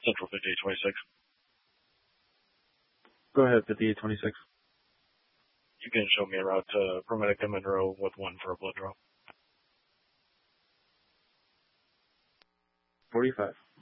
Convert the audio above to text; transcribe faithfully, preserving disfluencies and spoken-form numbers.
Central fifty-eight twenty-six. Go ahead, fifty-eight twenty-six. You can show me a route to ProMedica Monroe with one for a blood draw. forty-five.